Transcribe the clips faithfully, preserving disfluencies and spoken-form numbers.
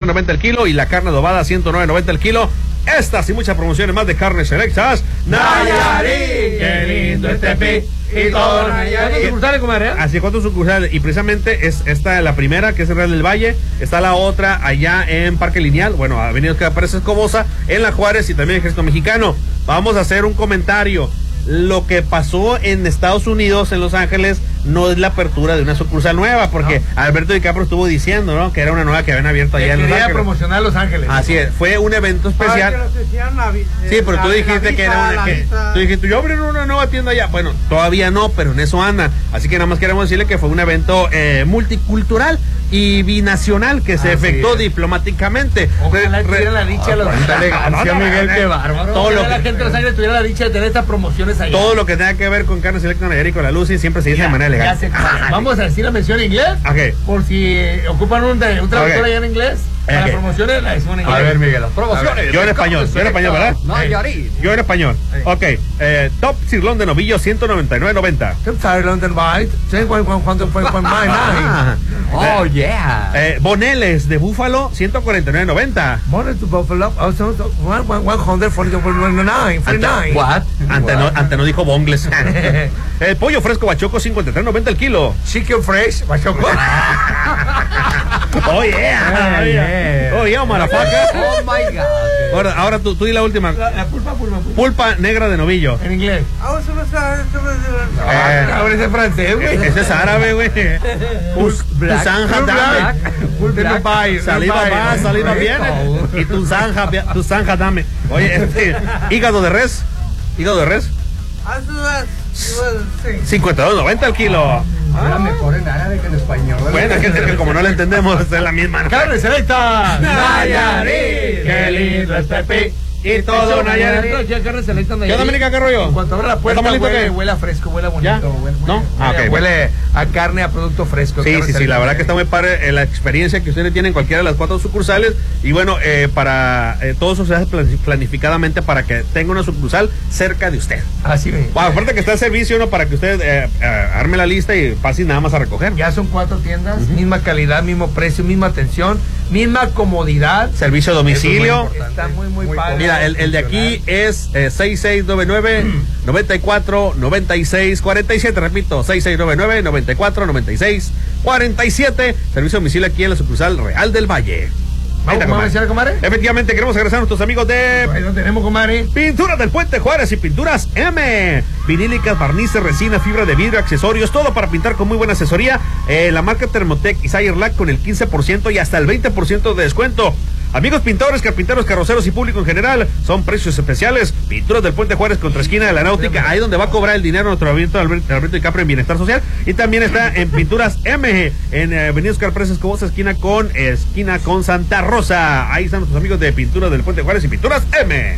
noventa el kilo y la carne adobada ciento nueve noventa el kilo. Estas y muchas promociones más de Carnes Selectas Nayarit. Qué lindo este pi y todo Nayarit. ¿Cuántos sucursales, comadre? Así, ¿cuántos sucursales? Y precisamente es esta la primera, que es el Real del Valle. Está la otra allá en Parque Lineal, bueno, Avenida Oscar Pérez Escobosa, en La Juárez y también en Ejército Mexicano. Vamos a hacer un comentario. Lo que pasó en Estados Unidos, en Los Ángeles, no es la apertura de una sucursal nueva, porque no. Alberto DiCaprio estuvo diciendo, ¿no?, que era una nueva que habían abierto allá en Los Ángeles. Quería promocionar Los Ángeles. Así es, fue un evento especial. La, sí, pero la, tú dijiste vista, que era una que, tú dijiste, yo abrí una nueva tienda allá. Bueno, todavía no, pero en eso anda. Así que nada más queremos decirle que fue un evento eh, multicultural y binacional que se efectuó diplomáticamente. Ojalá tuviera la dicha de los elegancia, Miguel, qué bárbaro. Todo lo que la gente de Los Ángeles tuviera la dicha de tener estas promociones allá. Todo lo que tenga que ver con Carnes Selectas Nayarit y con la Lucy siempre se dice ya, de manera elegante. Vamos a decir la mención en inglés. Okay. Por si eh, ocupan un, un traductor Okay. allá en inglés. Para Okay. las promociones la decimos en inglés. A ver, Miguel, las promociones. Yo en español, yo en español, ¿verdad? Nayarit. Yo en español. Ok. Eh, top sirlón de novillo ciento noventa y nueve noventa. Top sirlón de novillo ciento noventa y nueve noventa. Oh, yeah. Eh, boneles de búfalo ciento cuarenta y nueve noventa. Boneles de búfalo ciento cuarenta y nueve noventa. What? Ante no, ante no dijo bongles. El pollo fresco bachoco cincuenta y tres noventa el kilo. Chicken fresh bachoco. Oh yeah. Oh yeah, oh, yeah marafaca. Oh my God. Ahora, ahora tú, tú di la última. La, la pulpa, pulpa, pulpa. Pulpa negra de novillo. En inglés. Eh, ahora ese francés, güey. Ese es árabe, güey. Tuzán Hadame. Saliva va, saliva viene. Y Tuzán Hadame. Oye, este, hígado de res. Hígado de res. cincuenta y dos noventa el kilo. Era mejor en árabe que en español. Bueno, es que, que como no lo entendemos, es la misma. Carnes Selectas Nayarit. Qué lindo este pi y todo Nayarit. Ya Carnes Selectas Nayarit. ¿Qué onda, América? ¿Qué rollo? En cuanto abra la puerta, ¿Está huele, que? huele a fresco, huele a bonito. ¿Ya? Huele, ¿No? Huele, Ah, okay, huele a carne, a producto fresco. Sí, sí, sí, la verdad que está muy padre eh, la experiencia que ustedes tienen en cualquiera de las cuatro sucursales. Y bueno, eh, para eh, todo eso se hace planificadamente para que tenga una sucursal cerca de usted. Así es. Bueno, aparte que está el servicio, ¿no? Para que usted eh, eh, arme la lista y pase nada más a recoger. Ya son cuatro tiendas, uh-huh. Misma calidad, mismo precio, misma atención, misma comodidad. Servicio a domicilio. Está muy, muy, muy padre. Mira, el, el de aquí es eh, seis seis nueve nueve, noventa y cuatro, noventa y seis, cuarenta y siete. Repito, seis seis nueve nueve, noventa y cuatro, noventa y seis, cuarenta y siete. Servicio a domicilio aquí en la sucursal Real del Valle. ¿Vamos, ¿Cómo decía, comadre? Efectivamente, queremos agradecer a nuestros amigos de... Ahí lo tenemos, comadre. Pinturas del Puente Juárez y Pinturas M. Vinílicas, barnices, resina, fibra de vidrio, accesorios, todo para pintar con muy buena asesoría. Eh, la marca Thermotec y Sayerlac con el quince por ciento y hasta el veinte por ciento de descuento. Amigos pintores, carpinteros, carroceros y público en general, son precios especiales. Pinturas del Puente Juárez contra esquina de la Náutica, ahí donde va a cobrar el dinero nuestro Alberto, Alberto, Alberto DiCaprio en Bienestar Social. Y también está en Pinturas M, en eh, Avenida Oscar Pérez Escobosa, esquina con esquina con Santa Rosa. Ahí están nuestros amigos de Pinturas del Puente Juárez y Pinturas M.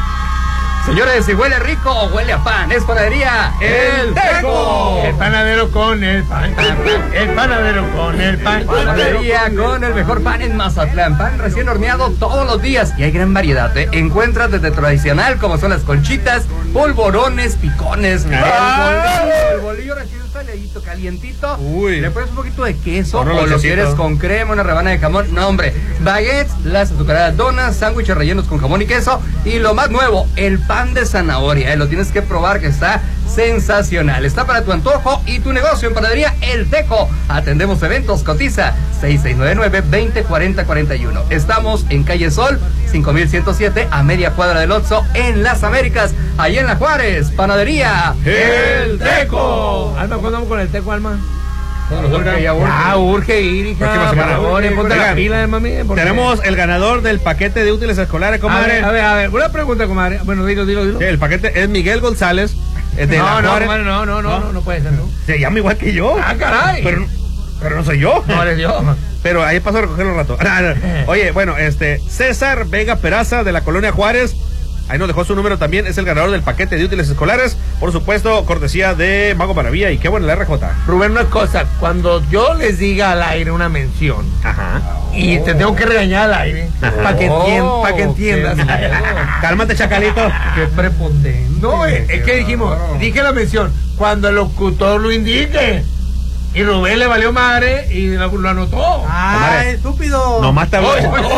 Señores, si huele rico o huele a pan, es panadería El Teco. El panadero con el pan. El panadero con el pan. Panadería con el mejor pan en Mazatlán. Pan recién horneado todos los días. Y hay gran variedad, ¿eh? Encuentras desde tradicional, como son las conchitas, polvorones, picones. Ah. El bolillo, el bolillo recién saladito, calientito. Uy. Le pones un poquito de queso Con o lo quesito. quieres con crema, una rebanada de jamón. No, hombre. Baguettes, las azucaradas donas, sándwiches rellenos con jamón y queso. Y lo más nuevo, el pan de zanahoria, ¿eh? Lo tienes que probar, que está sensacional. Está para tu antojo y tu negocio en panadería El Teco. Atendemos eventos, cotiza seis seis nueve nueve, veinte, cuarenta, cuarenta y uno. Estamos en Calle Sol, cinco mil ciento siete, a media cuadra del Oxxo, en Las Américas, ahí en La Juárez. Panadería El Teco. Alma, ¿cuándo vamos con el Teco, Alma? Urge, ya urge. Ah, urge ir, hija. Próxima semana. Por favor, ponte la Oigan, pila, mami. porque- Tenemos el ganador del paquete de útiles escolares, A comadre. ver, a ver, a ver, una pregunta, comadre. Bueno, dilo, dilo, dilo. Sí, el paquete es Miguel González. Es de No, La no, Juárez. comadre, no, no, no, no, no puede ser, ¿no? Se llama igual que yo. Ah, caray. Pero, pero no soy yo. No eres yo. Pero ahí paso a recogerlo un rato. Oye, bueno, este, César Vega Peraza de la Colonia Juárez. Ahí nos dejó su número también, es el ganador del paquete de útiles escolares, por supuesto, cortesía de Mago Maravilla y qué bueno la R J. Rubén, una cosa, cuando yo les diga al aire una mención, Ajá. y te tengo que regañar al aire, para que, entien Oh, pa que entiendas. qué Cálmate, chacalito. Qué prepotente. No, es, es que dijimos, dije la mención, cuando el locutor lo indique. Y Rubén le valió madre y lo, lo anotó. ¡Ay, estúpido! Nomás te habló.